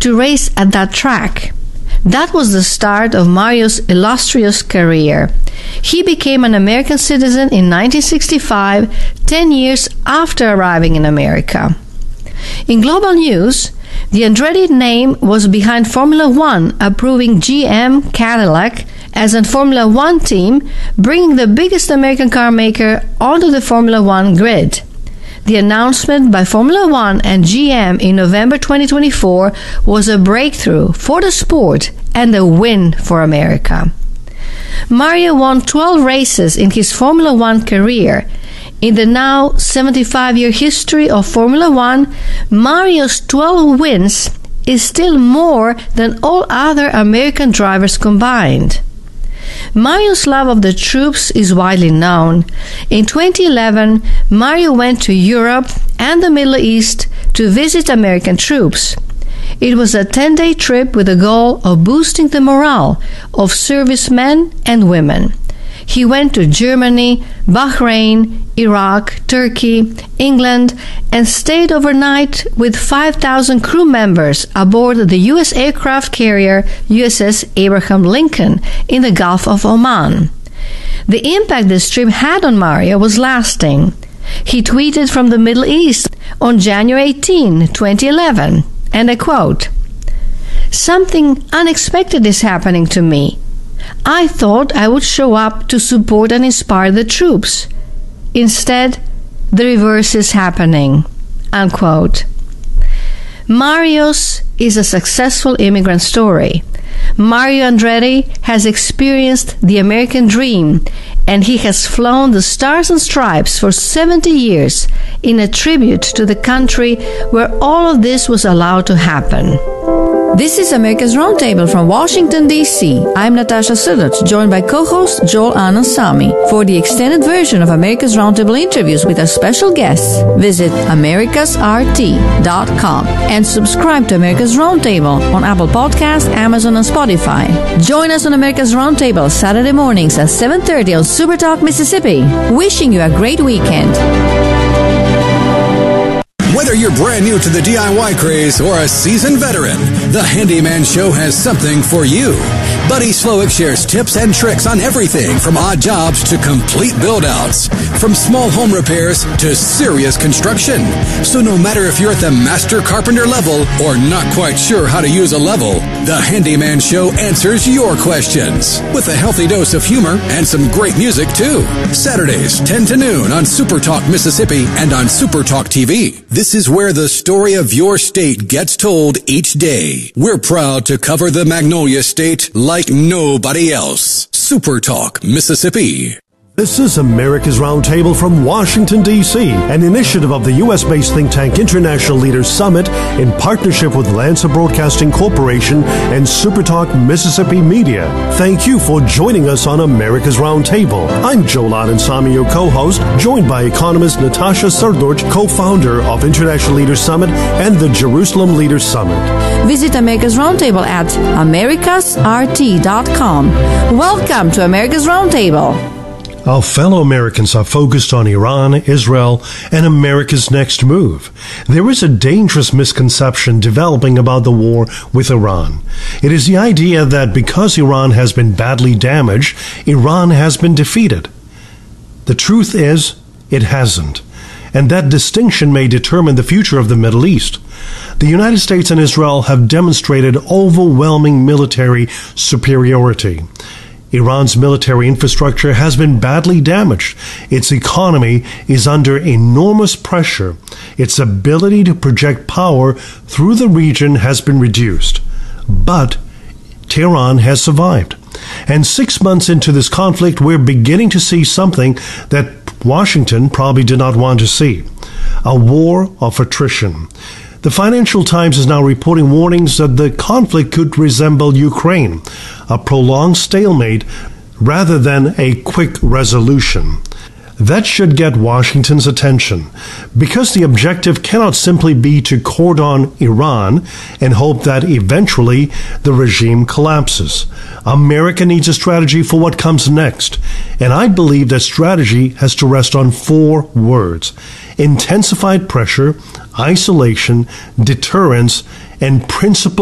to race at that track. That was the start of Mario's illustrious career. He became an American citizen in 1965, 10 years after arriving in America. In global news, the Andretti name was behind Formula One approving GM Cadillac as a Formula One team, bringing the biggest American car maker onto the Formula One grid. The announcement by Formula One and GM in November 2024 was a breakthrough for the sport and a win for America. Mario won 12 races in his Formula One career. In the now 75-year history of Formula One, Mario's 12 wins is still more than all other American drivers combined. Mario's love of the troops is widely known. In 2011, Mario went to Europe and the Middle East to visit American troops. It was a 10-day trip with the goal of boosting the morale of servicemen and women. He went to Germany, Bahrain, Iraq, Turkey, England, and stayed overnight with 5,000 crew members aboard the U.S. aircraft carrier USS Abraham Lincoln in the Gulf of Oman. The impact this trip had on Mario was lasting. He tweeted from the Middle East on January 18, 2011, and I quote, "Something unexpected is happening to me. I thought I would show up to support and inspire the troops. Instead, the reverse is happening." Unquote. Mario's is a successful immigrant story. Mario Andretti has experienced the American dream, and he has flown the Stars and Stripes for 70 years in a tribute to the country where all of this was allowed to happen. This is America's Roundtable from Washington, D.C. I'm Natasha Sudach, joined by co-host Joel Anand Samy. For the extended version of America's Roundtable interviews with our special guests, visit americasrt.com and subscribe to America's Roundtable on Apple Podcasts, Amazon, and Spotify. Join us on America's Roundtable Saturday mornings at 7:30 on Super Talk, Mississippi. Wishing you a great weekend. Whether you're brand new to the DIY craze or a seasoned veteran, the Handyman Show has something for you. Buddy Slowick shares tips and tricks on everything from odd jobs to complete build-outs, from small home repairs to serious construction. So no matter if you're at the master carpenter level or not quite sure how to use a level, the Handyman Show answers your questions with a healthy dose of humor and some great music too. Saturdays, 10 to noon on Super Talk Mississippi and on Super Talk TV. This is where the story of your state gets told each day. We're proud to cover the Magnolia State like nobody else. Super Talk Mississippi. This is America's Roundtable from Washington, D.C., an initiative of the U.S.-based think tank International Leaders Summit in partnership with Lancer Broadcasting Corporation and SuperTalk Mississippi Media. Thank you for joining us on America's Roundtable. I'm Joel Anand Samy, your co-host, joined by economist Natasha Srdoc, co-founder of International Leaders Summit and the Jerusalem Leaders Summit. Visit America's Roundtable at americasrt.com. Welcome to America's Roundtable. Our fellow Americans are focused on Iran, Israel, and America's next move. There is a dangerous misconception developing about the war with Iran. It is the idea that because Iran has been badly damaged, Iran has been defeated. The truth is, it hasn't. And that distinction may determine the future of the Middle East. The United States and Israel have demonstrated overwhelming military superiority. Iran's military infrastructure has been badly damaged. Its economy is under enormous pressure. Its ability to project power through the region has been reduced. But Tehran has survived. And 6 months into this conflict, we're beginning to see something that Washington probably did not want to see. A war of attrition. The Financial Times is now reporting warnings that the conflict could resemble Ukraine, a prolonged stalemate rather than a quick resolution. That should get Washington's attention, because the objective cannot simply be to cordon Iran and hope that eventually the regime collapses. America needs a strategy for what comes next, and I believe that strategy has to rest on 4 words: intensified pressure, isolation, deterrence, and principled